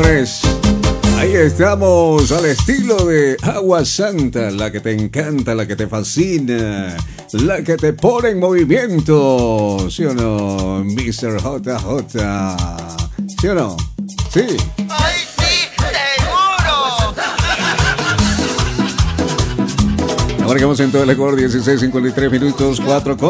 lunes. Ahí estamos al estilo de Agua Santa, la que te encanta, la que te fascina, la que te pone en movimiento. ¿Sí o no, Mr. JJ? ¿Sí o no? Sí. ¡Ay, sí! ¡Seguro! Marcamos en todo el Ecuador 16:53 minutos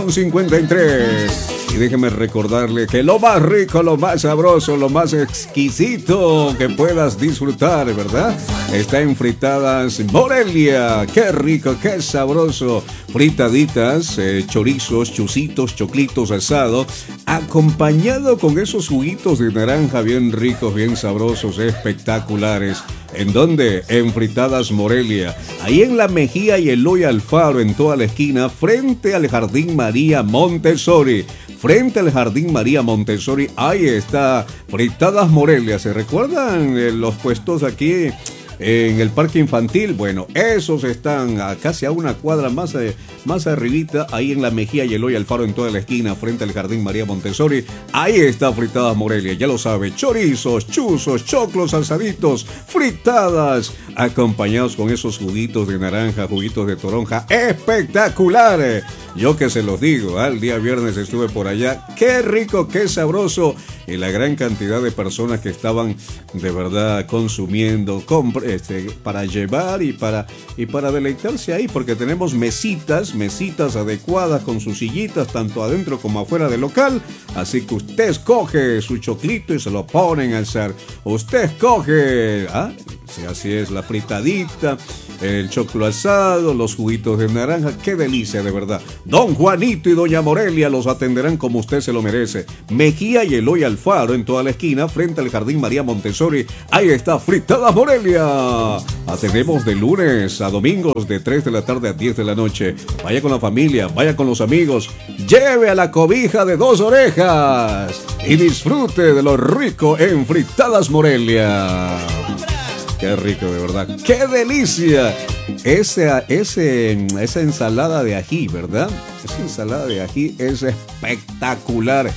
4:53. Y déjeme recordarle que lo más rico, lo más sabroso, lo más exquisito que puedas disfrutar, ¿verdad? Está en Fritadas Morelia. ¡Qué rico, qué sabroso! Fritaditas, chorizos, chusitos, choclitos asados, acompañado con esos juguitos de naranja bien ricos, bien sabrosos, espectaculares. ¿En dónde? En Fritadas Morelia. Ahí en La Mejía y Eloy Alfaro, en toda la esquina, frente al Jardín María Montessori. Frente al Jardín María Montessori, ahí está Fritadas Morelia. ¿Se recuerdan los puestos aquí en el parque infantil? Bueno, esos están casi a una cuadra más arribita, ahí en La Mejía y Eloy Alfaro, en toda la esquina, frente al Jardín María Montessori. Ahí está Fritadas Morelia, ya lo sabe, chorizos, chuzos, choclos asaditos, fritadas, acompañados con esos juguitos de naranja, juguitos de toronja, espectacular. Yo que se los digo, el día viernes estuve por allá, qué rico, qué sabroso, y la gran cantidad de personas que estaban de verdad consumiendo para llevar y para deleitarse ahí, porque tenemos mesitas adecuadas con sus sillitas tanto adentro como afuera del local. Así que usted escoge su choclito y se lo ponen a alzar. Usted escoge, sí, así es, la fritadita, el choclo asado, los juguitos de naranja. ¡Qué delicia, de verdad! Don Juanito y Doña Morelia los atenderán como usted se lo merece. Mejía y Eloy Alfaro, en toda la esquina, frente al Jardín María Montessori. Ahí está Fritadas Morelia. Atendemos de lunes a domingos de 3 de la tarde a 10 de la noche. Vaya con la familia, vaya con los amigos. Lleve a la cobija de 2 orejas y disfrute de lo rico en Fritadas Morelia. Qué rico, de verdad. ¡Qué delicia! Esa ensalada de ají, ¿verdad? Esa ensalada de ají es espectacular.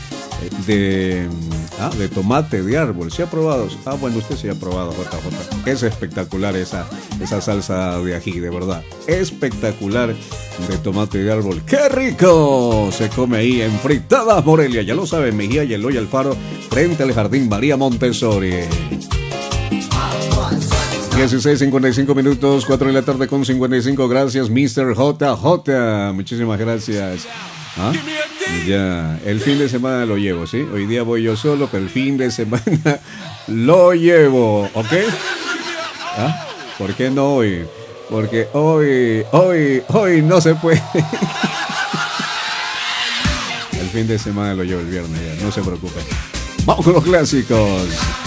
De tomate de árbol. ¿Se ha probado? Bueno, usted sí ha probado, JJ. Es espectacular esa salsa de ají, de verdad. Espectacular, de tomate de árbol. ¡Qué rico! Se come ahí en Fritadas Morelia. Ya lo saben, Mejía y Eloy Alfaro, frente al Jardín María Montessori. 16:55 minutos, 4 de la tarde con 55. Gracias, Mr. JJ. Muchísimas gracias. Ya, el fin de semana lo llevo, ¿sí? Hoy día voy yo solo, pero el fin de semana lo llevo, ¿ok? ¿Por qué no hoy? Porque hoy no se puede. El fin de semana lo llevo el viernes, ya, no se preocupen. Vamos con los clásicos.